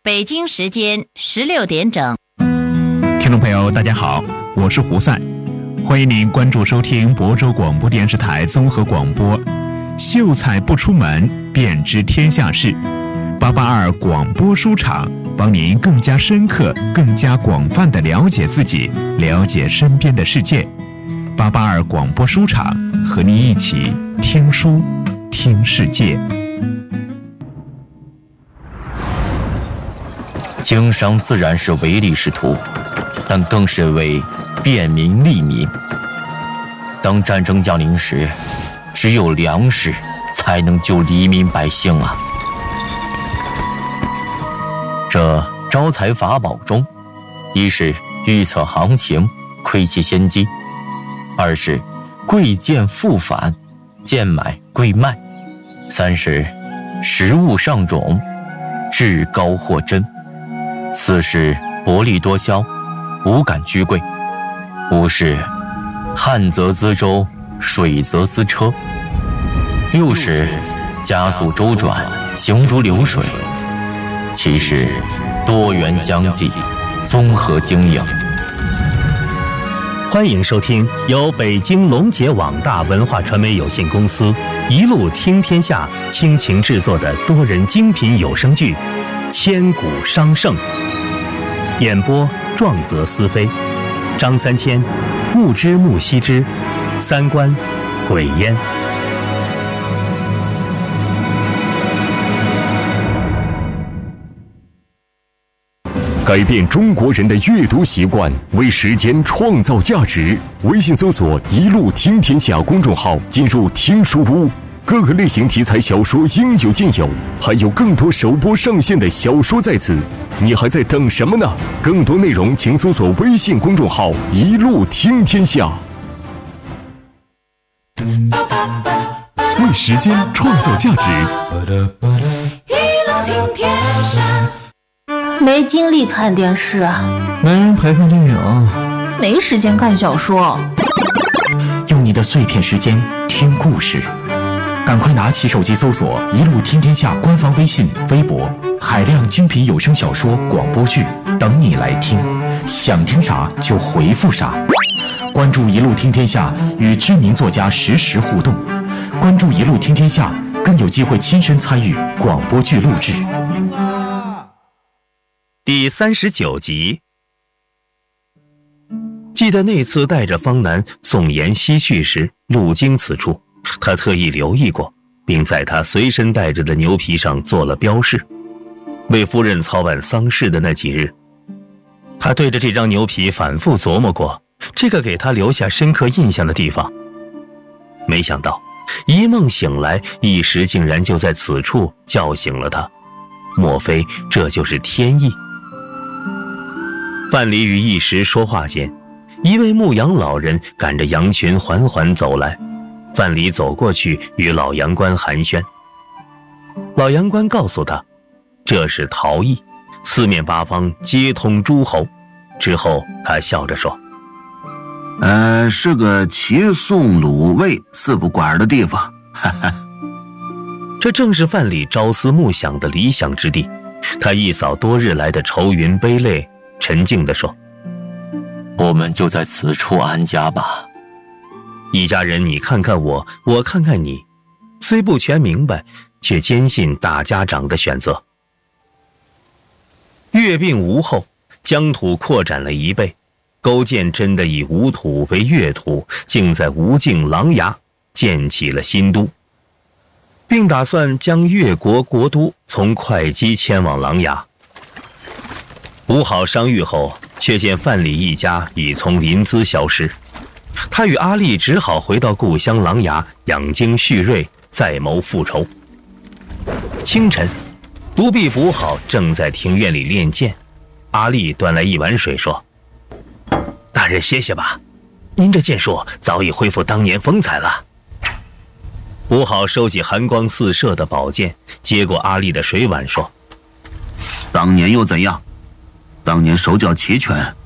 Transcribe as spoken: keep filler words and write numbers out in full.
北京时间十六点整。 听众朋友大家好，我是胡赛，欢迎您关注收听亳州广播电视台综合广播。秀才不出门，便知天下事。八八二广播书场，帮您更加深刻、更加广泛地了解自己，了解身边的世界。八八二广播书场，和您一起听书，听世界。 经商自然是唯利是图，但更是为便民利民。当战争降临时，只有粮食才能救黎民百姓啊！这招财法宝中，一是预测行情，窥其先机；二是贵贱复返，贱买贵卖；三是食物上种，至高货真；四是薄利多销，无感居贵；五是旱则资舟，水则资车；六是加速周转，行如流水；七是多元相济，综合经营。 欢迎收听由北京龙杰网大文化传媒有限公司一路听天下倾情制作的多人精品有声剧《千古商圣》，演播壮则思飞，张三千、木之木西之，三观鬼烟。 改变中国人的阅读习惯，为时间创造价值。微信搜索“一路听天下”公众号，进入听书屋，各个类型题材小说应有尽有，还有更多首播上线的小说在此，你还在等什么呢？更多内容请搜索微信公众号“一路听天下”。为时间创造价值， 一路听天下。 没精力看电视啊， 没人陪看电影， 没时间看小说。 用你的碎片时间听故事，赶快拿起手机搜索“一路听天下”官方微信、微博，海量精品有声小说、广播剧等你来听，想听啥就回复啥。关注“一路听天下”，与知名作家实时互动。关注“一路听天下”，更有机会亲身参与广播剧录制。 第三十九集。记得那次带着方南送言西去时路经此处，他特意留意过，并在他随身带着的牛皮上做了标示。为夫人操办丧事的那几日，他对着这张牛皮反复琢磨过这个给他留下深刻印象的地方。没想到一梦醒来，一时竟然就在此处叫醒了他，莫非这就是天意？范蠡与一时说话间，一位牧羊老人赶着羊群缓缓走来。范蠡走过去与老羊倌寒暄。老羊倌告诉他，这是陶邑，四面八方皆通诸侯。之后他笑着说， 呃，是个齐宋鲁魏四不管的地方。哈哈， 这正是范蠡朝思暮想的理想之地。他一扫多日来的愁云悲泪，沉静地说， 我们就在此处安家吧。 一家人你看看我，我看看你，虽不全明白，却坚信大家长的选择。越并吴后，疆土扩展了一倍，勾践真的以吴土为越土，竟在吴境琅琊建起了新都，并打算将越国国都从会稽迁往琅琊。吴好商议后，却见范蠡一家已从临淄消失，他与阿丽只好回到故乡琅琊养精蓄锐，再谋复仇。清晨，独臂补好正在庭院里练剑，阿丽端来一碗水说，大人歇歇吧，您这剑术早已恢复当年风采了。吴好收起寒光四射的宝剑，接过阿丽的水碗说， 当年又怎样？当年手脚齐全，